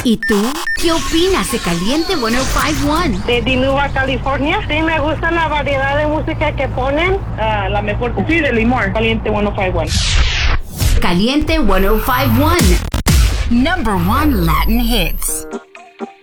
¿Y tú? ¿Qué opinas de Caliente 105.1? De Dinuba, California. Sí, me gusta la variedad de música que ponen. La mejor, sí, de Limor. Caliente 105.1. Caliente 105.1. Number 1 Latin hits.